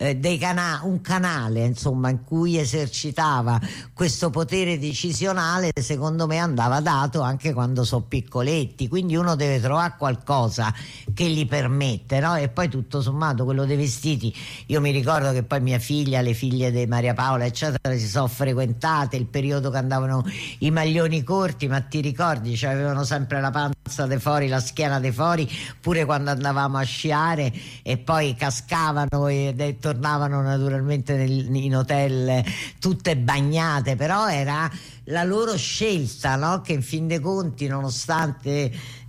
un canale, insomma, in cui esercitava questo potere decisionale, secondo me andava dato anche quando sono piccoletti, quindi uno deve trovare qualcosa che gli permette, no? E poi tutto sommato quello dei vestiti, io mi ricordo che poi mia figlia, le figlie di Maria Paola eccetera, si sono frequentate il periodo che andavano i maglioni corti, ma ti ricordi, cioè avevano sempre la panza de fuori, la schiena de fuori, pure quando andavamo a sciare, e poi cascavano e tornavano naturalmente in hotel tutte bagnate, però era la loro scelta, no? Che in fin dei conti, nonostante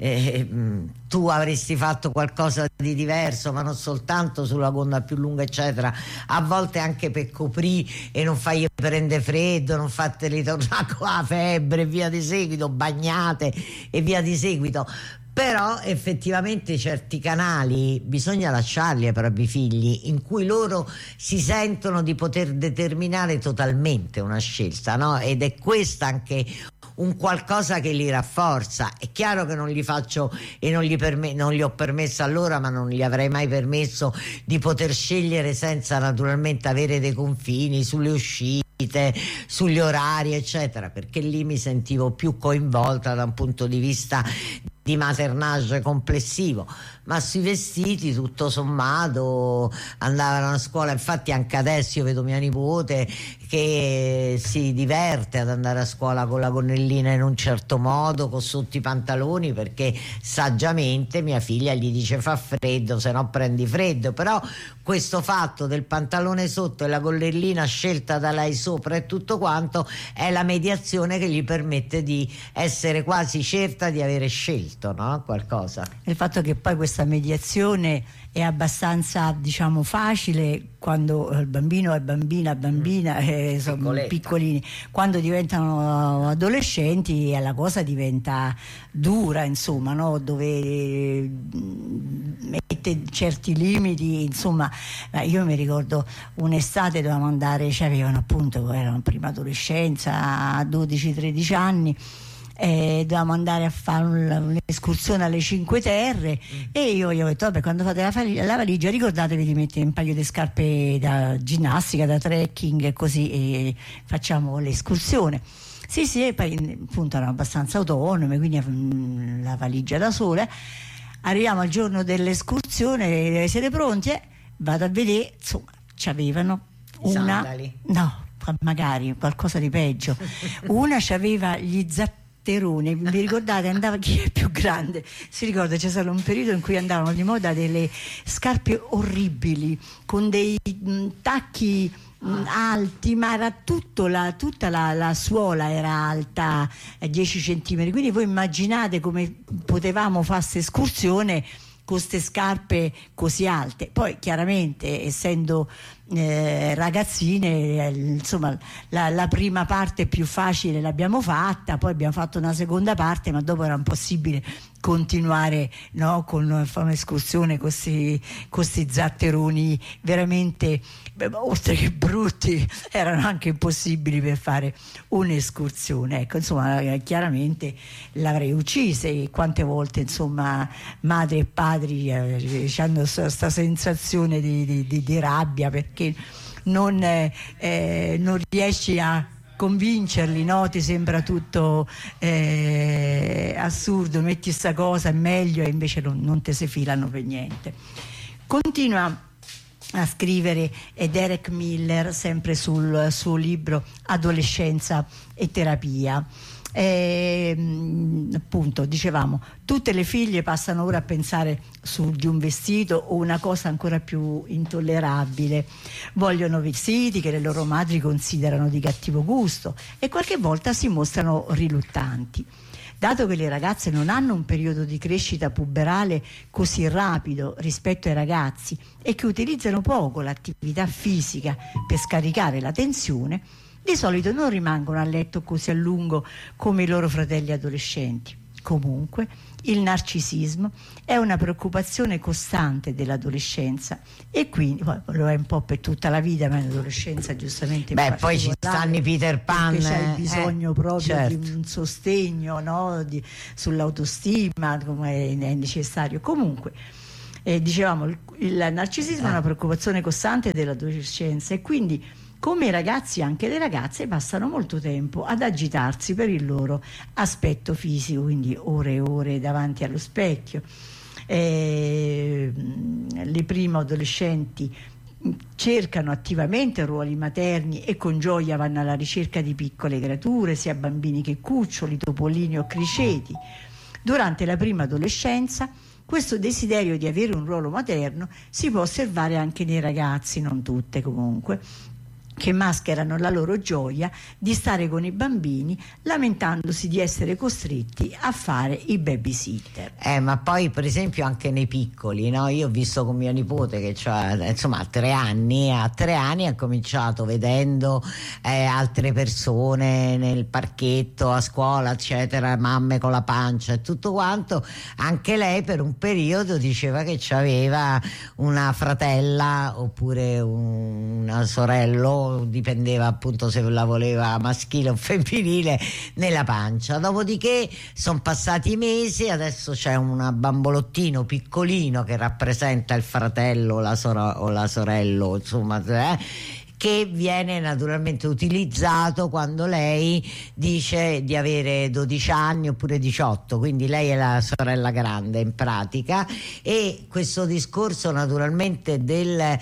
tu avresti fatto qualcosa di diverso, ma non soltanto sulla gonna più lunga eccetera, a volte anche per coprire e non fargli prendere freddo, non fateli tornare con la febbre e via di seguito, bagnate e via di seguito. Però effettivamente certi canali bisogna lasciarli ai propri figli, in cui loro si sentono di poter determinare totalmente una scelta, no? Ed è questa anche un qualcosa che li rafforza. È chiaro che non gli faccio e non gli ho permesso allora, ma non gli avrei mai permesso di poter scegliere senza naturalmente avere dei confini sulle uscite, sugli orari eccetera, perché lì mi sentivo più coinvolta da un punto di vista di maternage complessivo. Ma sui vestiti tutto sommato andavano a scuola, infatti anche adesso io vedo mia nipote che si diverte ad andare a scuola con la gonnellina in un certo modo, con sotto i pantaloni, perché saggiamente mia figlia gli dice fa freddo, se no prendi freddo. Però questo fatto del pantalone sotto e la gonnellina scelta da lei sopra e tutto quanto è la mediazione che gli permette di essere quasi certa di avere scelto, no? Qualcosa. Il fatto che poi questa mediazione è abbastanza, diciamo, facile quando il bambino è bambina sono piccolini. Quando diventano adolescenti la cosa diventa dura, insomma, no? Dove mette certi limiti, insomma. Io mi ricordo un'estate dovevamo andare, cioè avevano appunto, erano prima adolescenza, 12-13 anni, dovevamo andare a fare un'escursione alle Cinque Terre, e io gli ho detto vabbè, quando fate la valigia ricordatevi di mettere un paio di scarpe da ginnastica, da trekking, così e facciamo l'escursione. Sì, e poi appunto erano abbastanza autonome, quindi la valigia da sola. Arriviamo al giorno dell'escursione, siete pronti? Vado a vedere, insomma, c'avevano una sandali. No, magari qualcosa di peggio. Una c'aveva gli zapperoni, vi ricordate? Andava, chi è più grande si ricorda, c'è stato un periodo in cui andavano di moda delle scarpe orribili con dei tacchi alti, ma era tutta la suola era alta 10 centimetri, quindi voi immaginate come potevamo fare questa escursione con queste scarpe così alte. Poi chiaramente essendo ragazzine, insomma la prima parte più facile l'abbiamo fatta, poi abbiamo fatto una seconda parte, ma dopo era impossibile continuare, no, con fare un'escursione con questi zatteroni veramente, oltre che brutti, erano anche impossibili per fare un'escursione. Ecco, insomma, chiaramente l'avrei uccisa. E quante volte, insomma, madri e padri hanno questa sensazione di rabbia perché non riesci a convincerli, no? Ti sembra tutto assurdo, metti sta cosa, è meglio, e invece non te si filano per niente. Continua a scrivere Derek Miller sempre sul suo libro Adolescenza e terapia. Appunto, dicevamo, tutte le figlie passano ora a pensare su di un vestito, o una cosa ancora più intollerabile: vogliono vestiti che le loro madri considerano di cattivo gusto e qualche volta si mostrano riluttanti. Dato che le ragazze non hanno un periodo di crescita puberale così rapido rispetto ai ragazzi e che utilizzano poco l'attività fisica per scaricare la tensione, di solito non rimangono a letto così a lungo come i loro fratelli adolescenti. Comunque, il narcisismo è una preoccupazione costante dell'adolescenza, e quindi poi lo è un po' per tutta la vita, ma l'adolescenza giustamente. Beh, poi ci stanno i Peter Pan, perché c'è il bisogno proprio certo, di un sostegno, no? Sull'autostima, come è necessario. Comunque, Dicevamo, il narcisismo è una preoccupazione costante dell'adolescenza, e quindi, come i ragazzi, anche le ragazze passano molto tempo ad agitarsi per il loro aspetto fisico, quindi ore e ore davanti allo specchio. Le prime adolescenti cercano attivamente ruoli materni e con gioia vanno alla ricerca di piccole creature, sia bambini che cuccioli, topolini o criceti. Durante la prima adolescenza questo desiderio di avere un ruolo materno si può osservare anche nei ragazzi, non tutte comunque, che mascherano la loro gioia di stare con i bambini, lamentandosi di essere costretti a fare i babysitter. Ma poi per esempio anche nei piccoli, no? Io ho visto con mio nipote che insomma a 3 anni ha cominciato vedendo altre persone nel parchetto, a scuola eccetera, mamme con la pancia e tutto quanto. Anche lei per un periodo diceva che aveva una fratella oppure una sorella, dipendeva appunto se la voleva maschile o femminile, nella pancia. Dopodiché sono passati i mesi, adesso c'è un bambolottino piccolino che rappresenta il fratello o la sorella, insomma, che viene naturalmente utilizzato quando lei dice di avere 12 anni oppure 18, quindi lei è la sorella grande in pratica. E questo discorso naturalmente del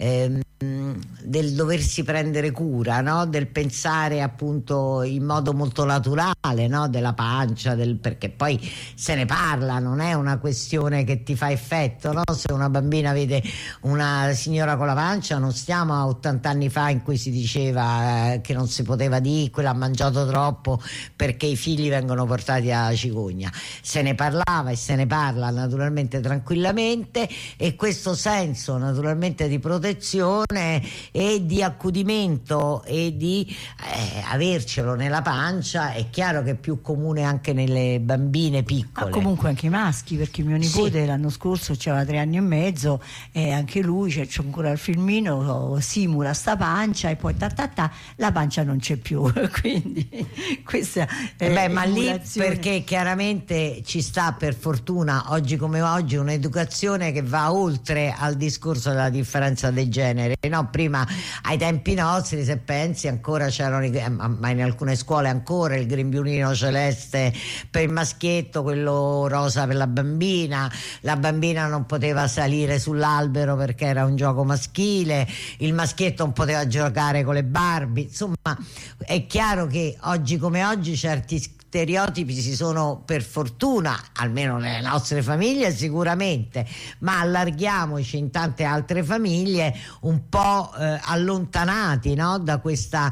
doversi prendere cura, no? Del pensare appunto in modo molto naturale, no? Della pancia, perché poi se ne parla, non è una questione che ti fa effetto, no? Se una bambina vede una signora con la pancia, non stiamo a 80 anni fa in cui si diceva che non si poteva dire quella ha mangiato troppo perché i figli vengono portati alla cicogna. Se ne parlava e se ne parla naturalmente tranquillamente, e questo senso naturalmente di protezione e di accudimento e di avercelo nella pancia è chiaro che è più comune anche nelle bambine piccole. Ma comunque anche i maschi, perché mio nipote l'anno scorso aveva 3 anni e mezzo e anche lui, c'è ancora il filmino, simula sta pancia e poi la pancia non c'è più. Quindi questa è ma lì perché chiaramente ci sta, per fortuna oggi come oggi, un'educazione che va oltre al discorso della differenza dei generi, no? Prima ai tempi nostri, se pensi, ancora c'erano ma in alcune scuole ancora il grembiulino celeste per il maschietto, quello rosa per la bambina non poteva salire sull'albero perché era un gioco maschile, il maschietto non poteva giocare con le Barbie. Insomma, è chiaro che oggi come oggi certi stereotipi si sono, per fortuna, almeno nelle nostre famiglie sicuramente, ma allarghiamoci in tante altre famiglie, un po' allontanati, no? Da questa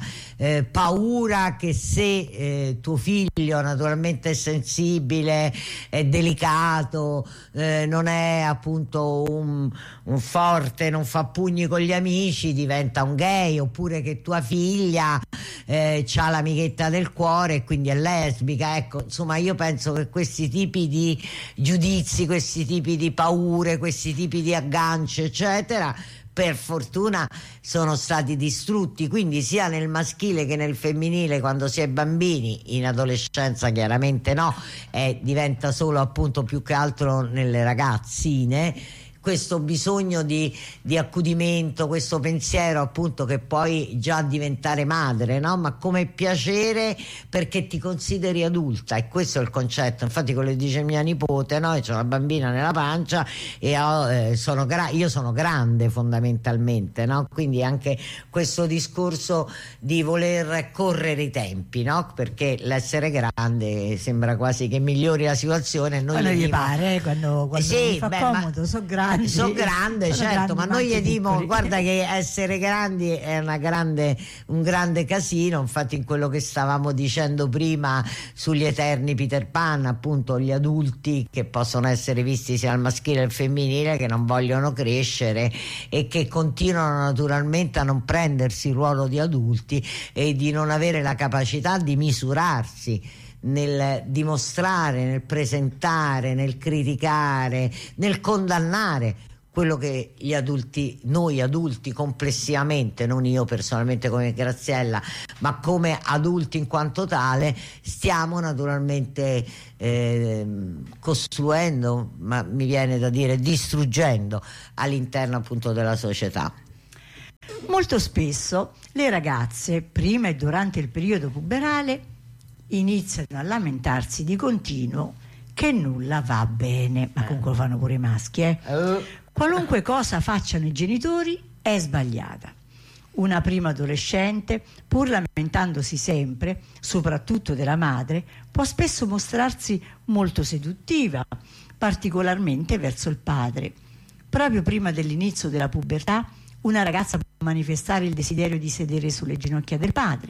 paura che se tuo figlio naturalmente è sensibile, è delicato, non è appunto un forte, non fa pugni con gli amici, diventa un gay, oppure che tua figlia c'ha l'amichetta del cuore e quindi è lesbica. Ecco, insomma, io penso che questi tipi di giudizi, questi tipi di paure, questi tipi di agganci eccetera, per fortuna sono stati distrutti, quindi sia nel maschile che nel femminile quando si è bambini. In adolescenza chiaramente no, diventa solo appunto più che altro nelle ragazzine questo bisogno di accudimento, questo pensiero appunto che puoi già diventare madre, no? Ma come piacere perché ti consideri adulta, e questo è il concetto. Infatti quello che dice mia nipote, no? C'è una bambina nella pancia e io sono grande fondamentalmente, no? Quindi anche questo discorso di voler correre i tempi, no? Perché l'essere grande sembra quasi che migliori la situazione. Quando gli pare, quando mi fa comodo, sono grande. Sono grande, certo, ma noi gli dimo guarda che essere grandi è un grande casino. Infatti in quello che stavamo dicendo prima sugli eterni Peter Pan, appunto gli adulti che possono essere visti sia al maschile che al femminile, che non vogliono crescere e che continuano naturalmente a non prendersi il ruolo di adulti e di non avere la capacità di misurarsi nel dimostrare, nel presentare, nel criticare, nel condannare quello che noi adulti complessivamente, non io personalmente come Graziella, ma come adulti in quanto tale, stiamo naturalmente costruendo, ma mi viene da dire distruggendo all'interno appunto della società. Molto spesso le ragazze, prima e durante il periodo puberale, iniziano a lamentarsi di continuo che nulla va bene, ma comunque lo fanno pure i maschi. Qualunque cosa facciano i genitori è sbagliata. Una prima adolescente, pur lamentandosi sempre, soprattutto della madre, può spesso mostrarsi molto seduttiva, particolarmente verso il padre. Proprio prima dell'inizio della pubertà, una ragazza può manifestare il desiderio di sedere sulle ginocchia del padre.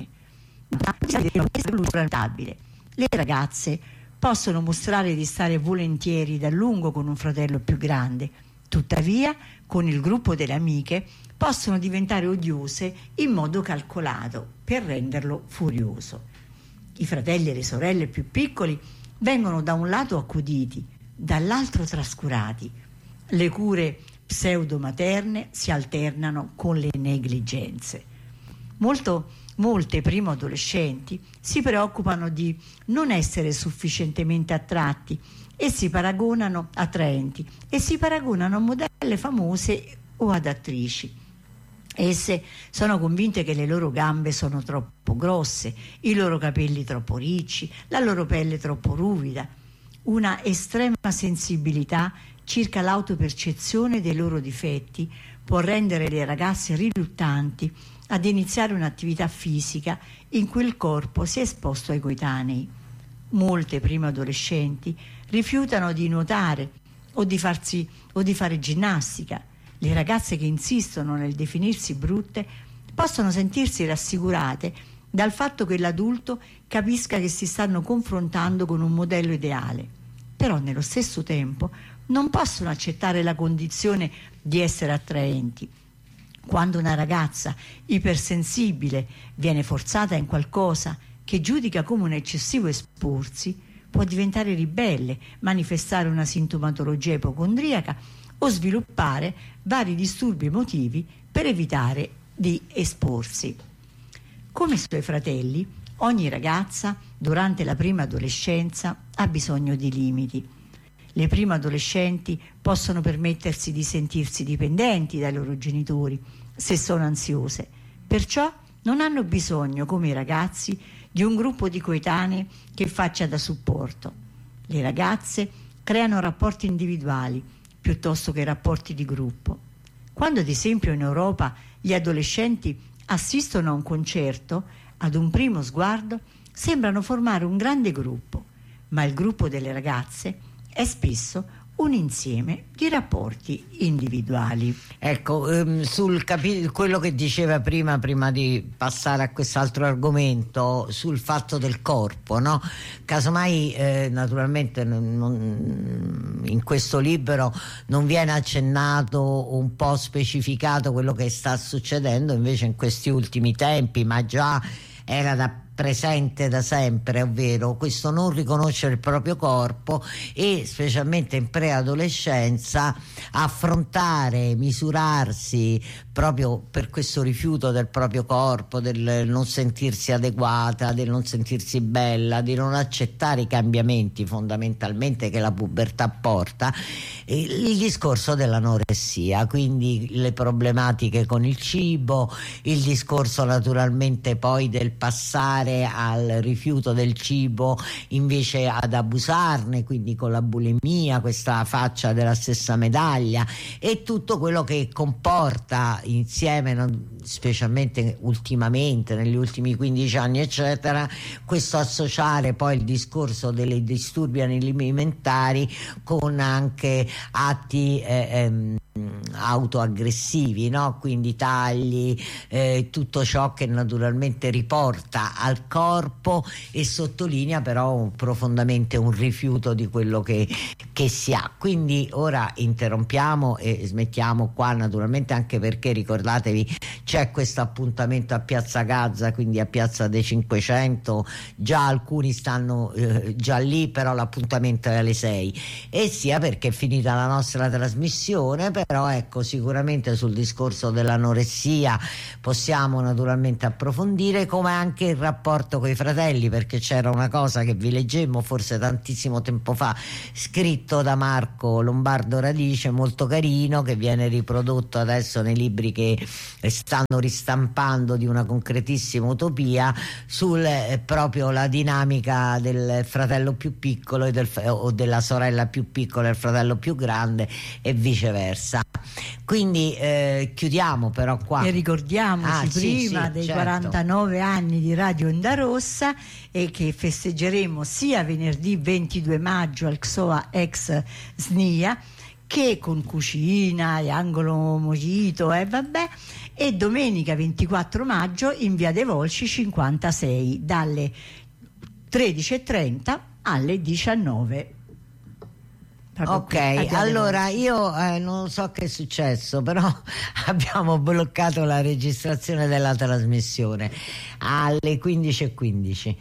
Le ragazze possono mostrare di stare volentieri da lungo con un fratello più grande, tuttavia con il gruppo delle amiche possono diventare odiose in modo calcolato per renderlo furioso. I fratelli e le sorelle più piccoli vengono da un lato accuditi, dall'altro trascurati. Le cure pseudo-materne si alternano con le negligenze. Molte primo adolescenti si preoccupano di non essere sufficientemente attraenti e si paragonano attraenti e si paragonano a modelle famose o ad attrici. Esse sono convinte che le loro gambe sono troppo grosse, i loro capelli troppo ricci, la loro pelle troppo ruvida. Una estrema sensibilità circa l'autopercezione dei loro difetti può rendere le ragazze riluttanti ad iniziare un'attività fisica in cui il corpo sia esposto ai coetanei. Molte prime adolescenti rifiutano di nuotare o di fare ginnastica. Le ragazze che insistono nel definirsi brutte possono sentirsi rassicurate dal fatto che l'adulto capisca che si stanno confrontando con un modello ideale, però nello stesso tempo non possono accettare la condizione di essere attraenti. Quando una ragazza ipersensibile viene forzata in qualcosa che giudica come un eccessivo esporsi, può diventare ribelle, manifestare una sintomatologia ipocondriaca o sviluppare vari disturbi emotivi per evitare di esporsi. Come i suoi fratelli, ogni ragazza durante la prima adolescenza ha bisogno di limiti. Le prime adolescenti possono permettersi di sentirsi dipendenti dai loro genitori se sono ansiose, perciò non hanno bisogno, come i ragazzi, di un gruppo di coetanei che faccia da supporto. Le ragazze creano rapporti individuali piuttosto che rapporti di gruppo. Quando ad esempio in Europa gli adolescenti assistono a un concerto, ad un primo sguardo sembrano formare un grande gruppo, ma il gruppo delle ragazze è spesso un insieme di rapporti individuali. Ecco, sul quello che diceva prima di passare a quest'altro argomento, sul fatto del corpo, no? Casomai naturalmente in questo libro non viene accennato, un po' specificato quello che sta succedendo invece in questi ultimi tempi, ma già era presente da sempre, ovvero questo non riconoscere il proprio corpo e specialmente in preadolescenza affrontare, misurarsi proprio per questo rifiuto del proprio corpo, del non sentirsi adeguata, del non sentirsi bella, di non accettare i cambiamenti fondamentalmente che la pubertà porta, il discorso dell'anoressia, quindi le problematiche con il cibo, il discorso naturalmente poi del passare al rifiuto del cibo invece ad abusarne, quindi con la bulimia, questa faccia della stessa medaglia, e tutto quello che comporta insieme, specialmente ultimamente negli ultimi 15 anni eccetera, questo associare poi il discorso dei disturbi alimentari con anche atti autoaggressivi, no? Quindi tagli, tutto ciò che naturalmente riporta al corpo e sottolinea però profondamente un rifiuto di quello che si ha. Quindi ora interrompiamo e smettiamo qua, naturalmente, anche perché ricordatevi c'è questo appuntamento a Piazza Gazza, quindi a Piazza dei 500, già alcuni stanno già lì, però l'appuntamento è alle 6, e sia perché è finita la nostra trasmissione, però però ecco, sicuramente sul discorso dell'anoressia possiamo naturalmente approfondire, come anche il rapporto con i fratelli, perché c'era una cosa che vi leggemmo forse tantissimo tempo fa, scritto da Marco Lombardo Radice, molto carino, che viene riprodotto adesso nei libri che stanno ristampando, di una concretissima utopia, sul proprio la dinamica del fratello più piccolo o della sorella più piccola e il fratello più grande e viceversa. Quindi chiudiamo però qua e ricordiamoci prima dei 49 anni di Radio Onda Rossa, e che festeggeremo sia venerdì 22 maggio al XOA ex SNIA, che con cucina e angolo mojito e domenica 24 maggio in via dei Volsci 56 dalle 13:30 alle 19. Ok, allora io non so che è successo, però abbiamo bloccato la registrazione della trasmissione alle 15:15.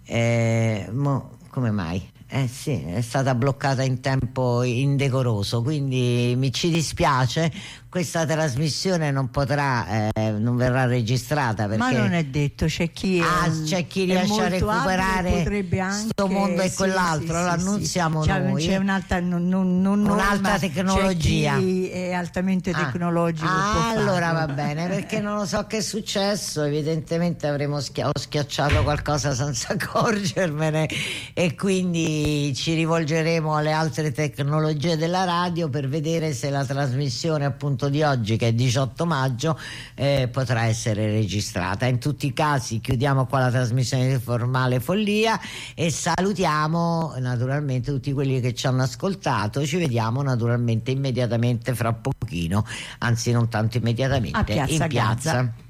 Come mai? Sì, è stata bloccata in tempo indecoroso, quindi ci dispiace. Questa trasmissione non non verrà registrata, perché... Ma non è detto, c'è chi riesce a recuperare questo mondo e quell'altro, allora non siamo noi. C'è un'alta tecnologia, c'è chi è altamente tecnologico. Allora va bene, perché non lo so che è successo, evidentemente ho schiacciato qualcosa senza accorgermene, e quindi ci rivolgeremo alle altre tecnologie della radio per vedere se la trasmissione appunto di oggi, che è 18 maggio, potrà essere registrata. In tutti i casi chiudiamo qua la trasmissione di Formale Follia e salutiamo naturalmente tutti quelli che ci hanno ascoltato. Ci vediamo naturalmente immediatamente fra pochino, anzi non tanto immediatamente, in piazza.